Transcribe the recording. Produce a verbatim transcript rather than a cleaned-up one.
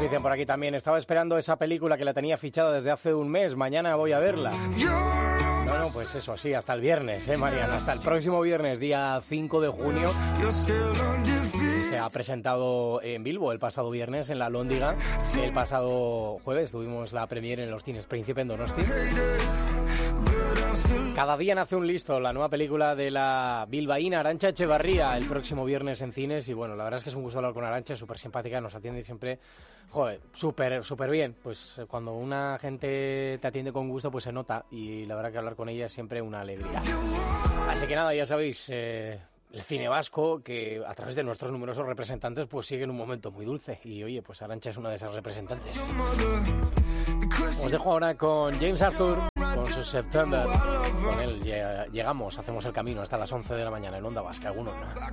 dicen por aquí también, estaba esperando esa película que la tenía fichada desde hace un mes, mañana voy a verla. No, no, pues eso, sí, hasta el viernes, ¿eh, Mariana? Hasta el próximo viernes, día cinco de junio. Se ha presentado en Bilbo el pasado viernes en la Lóndiga. El pasado jueves tuvimos la premiere en los cines Príncipe en Donosti. Cada día nace un listo, la nueva película de la bilbaína Arantxa Echevarría, el próximo viernes en cines. Y bueno, la verdad es que es un gusto hablar con Arantxa, súper simpática, nos atiende siempre, joder, súper, súper bien. Pues cuando una gente te atiende con gusto, pues se nota, y la verdad que hablar con ella es siempre una alegría. Así que nada, ya sabéis, eh, el cine vasco, que a través de nuestros numerosos representantes, pues sigue en un momento muy dulce. Y oye, pues Arantxa es una de esas representantes. Os dejo ahora con James Arthur, con su September. Con él llegamos, hacemos el camino hasta las once de la mañana en Onda Vasca, algunos no.